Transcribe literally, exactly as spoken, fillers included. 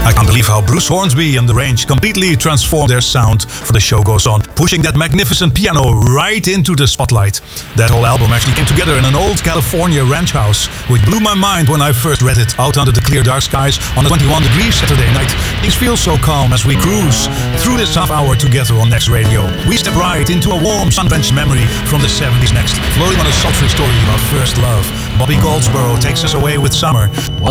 I can't believe how Bruce Hornsby and The Range completely transformed their sound for The Show Goes On, pushing that magnificent piano right into the spotlight. That whole album actually came together in an old California ranch house, which blew my mind when I first read it. Out under the clear dark skies on a twenty-one degree Saturday night, things feel so calm as we cruise through this half hour together on Next Radio. We step right into a warm sun-drenched memory from the seventies next, floating on a sultry story of our first love. Bobby Goldsboro takes us away with Summer.